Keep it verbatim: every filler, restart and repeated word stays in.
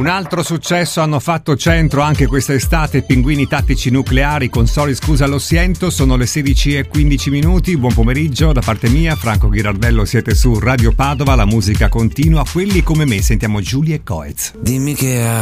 altro successo hanno fatto centro anche quest'estate Pinguini Tattici Nucleari con Sorry Scusa Lo Siento. Sono le sedici e quindici minuti. Buon pomeriggio da parte mia, Franco Ghirardello, siete su Radio Padova, la musica continua. Quelli come me, sentiamo Giulia e Coez. Dimmi che